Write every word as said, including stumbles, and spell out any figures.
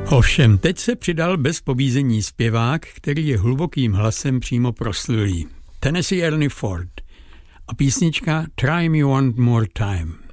Ovšem, teď se přidal bez pobízení zpěvák, který je hlubokým hlasem přímo proslulý. Tennessee Ernie Ford a písnička Try Me One More Time.